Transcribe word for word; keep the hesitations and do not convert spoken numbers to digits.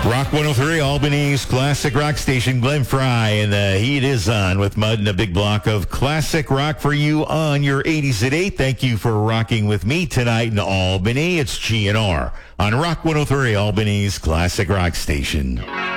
Rock one oh three, Albany's classic rock station. Glenn Fry, and the heat is on with Mud and a big block of classic rock for you on your eighties at eight. Thank you for rocking with me tonight in Albany. It's G N R on Rock one oh three, Albany's classic rock station.